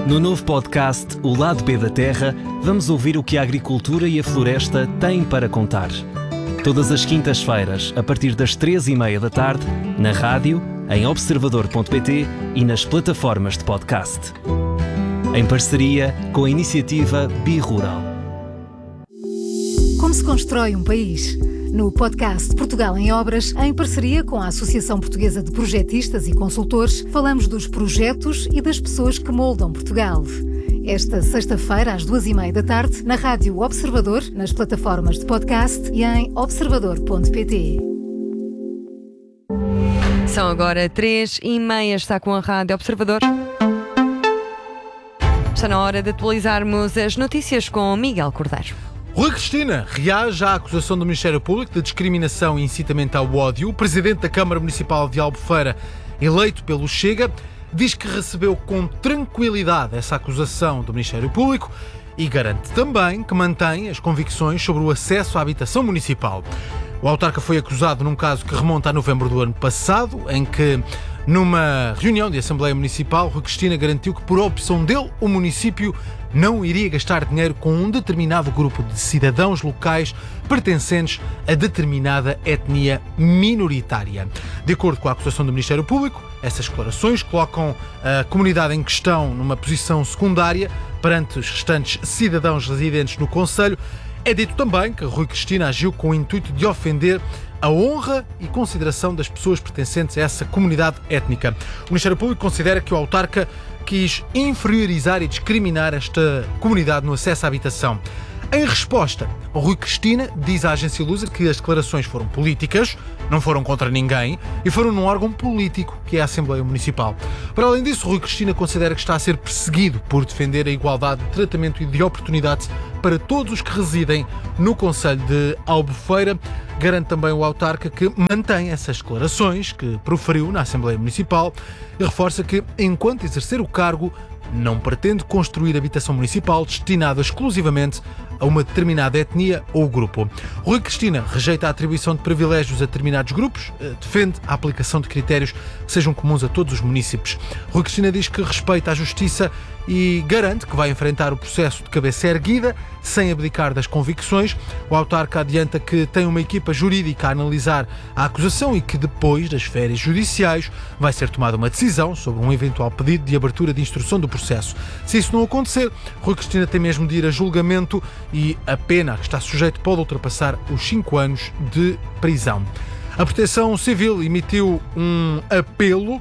No novo podcast O Lado B da Terra, vamos ouvir o que a agricultura e a floresta têm para contar. Todas as quintas-feiras, a partir das 3h30 da tarde, na rádio, em observador.pt e nas plataformas de podcast. Em parceria com a iniciativa Bi-Rural. Como se constrói um país? No podcast Portugal em Obras, em parceria com a Associação Portuguesa de Projetistas e Consultores, falamos dos projetos e das pessoas que moldam Portugal. Esta sexta-feira, às 2h30 da tarde, na Rádio Observador, nas plataformas de podcast e em observador.pt. São agora 3h30, está com a Rádio Observador. Está na hora de atualizarmos as notícias com Miguel Cordeiro. Rui Cristina reage à acusação do Ministério Público de discriminação e incitamento ao ódio. O presidente da Câmara Municipal de Albufeira, eleito pelo Chega, diz que recebeu com tranquilidade essa acusação do Ministério Público e garante também que mantém as convicções sobre o acesso à habitação municipal. O autarca foi acusado num caso que remonta a novembro do ano passado, em que, numa reunião de Assembleia Municipal, Rui Cristina garantiu que, por opção dele, o município não iria gastar dinheiro com um determinado grupo de cidadãos locais pertencentes a determinada etnia minoritária. De acordo com a acusação do Ministério Público, essas declarações colocam a comunidade em questão numa posição secundária perante os restantes cidadãos residentes no concelho. É dito também que Rui Cristina agiu com o intuito de ofender a honra e consideração das pessoas pertencentes a essa comunidade étnica. O Ministério Público considera que o autarca quis inferiorizar e discriminar esta comunidade no acesso à habitação. Em resposta, Rui Cristina diz à agência Lusa que as declarações foram políticas, não foram contra ninguém e foram num órgão político, que é a Assembleia Municipal. Para além disso, Rui Cristina considera que está a ser perseguido por defender a igualdade de tratamento e de oportunidades para todos os que residem no concelho de Albufeira. Garante também o autarca que mantém essas declarações que proferiu na Assembleia Municipal e reforça que, enquanto exercer o cargo, não pretende construir habitação municipal destinada exclusivamente a uma determinada etnia ou grupo. Rui Cristina rejeita a atribuição de privilégios a determinados grupos, defende a aplicação de critérios que sejam comuns a todos os municípios. Rui Cristina diz que respeita a justiça e garante que vai enfrentar o processo de cabeça erguida, sem abdicar das convicções. O autarca adianta que tem uma equipa jurídica a analisar a acusação e que depois das férias judiciais vai ser tomada uma decisão sobre um eventual pedido de abertura de instrução do processo. Se isso não acontecer, Rui Cristina tem mesmo de ir a julgamento e a pena a que está sujeito pode ultrapassar os 5 anos de prisão. A Proteção Civil emitiu um apelo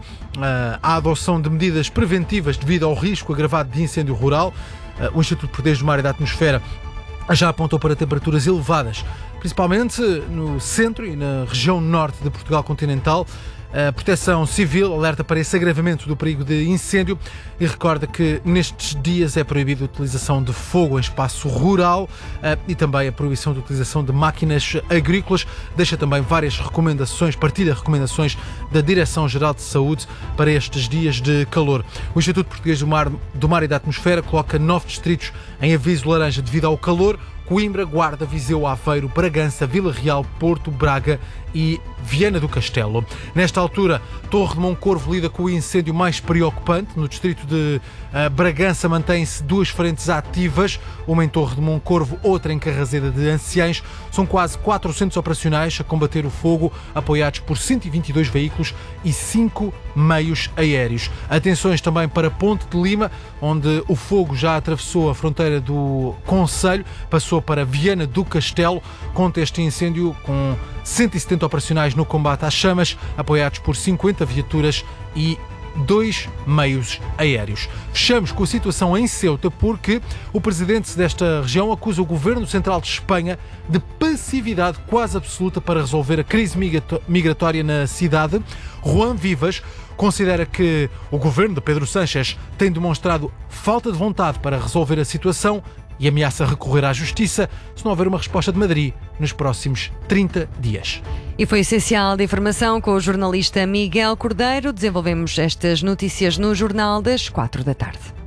à adoção de medidas preventivas devido ao risco agravado de incêndio rural. O Instituto Português do Mar e da Atmosfera já apontou para temperaturas elevadas, principalmente no centro e na região norte de Portugal continental. A Proteção Civil alerta para esse agravamento do perigo de incêndio e recorda que nestes dias é proibida a utilização de fogo em espaço rural e também a proibição de utilização de máquinas agrícolas. Deixa também várias recomendações, partilha recomendações da Direção-Geral de Saúde para estes dias de calor. O Instituto Português do Mar e da Atmosfera coloca 9 distritos em aviso laranja devido ao calor: Coimbra, Guarda, Viseu, Aveiro, Bragança, Vila Real, Porto, Braga e Viana do Castelo. Nesta altura, Torre de Moncorvo lida com o incêndio mais preocupante. No distrito de Bragança mantêm-se 2 frentes ativas, uma em Torre de Moncorvo, outra em Carraseda de Anciães. São quase 400 operacionais a combater o fogo, apoiados por 122 veículos e 5 meios aéreos. Atenções também para Ponte de Lima, onde o fogo já atravessou a fronteira do concelho, passou para Viana do Castelo. Conta este incêndio com 170 operacionais no combate às chamas, apoiados por 50 viaturas e 2 meios aéreos. Fechamos com a situação em Ceuta porque o presidente desta região acusa o governo central de Espanha de passividade quase absoluta para resolver a crise migratória na cidade. Juan Vivas considera que o governo de Pedro Sánchez tem demonstrado falta de vontade para resolver a situação e ameaça recorrer à justiça se não houver uma resposta de Madrid nos próximos 30 dias. E foi essencial de informação com o jornalista Miguel Cordeiro. Desenvolvemos estas notícias no Jornal das 4 da tarde.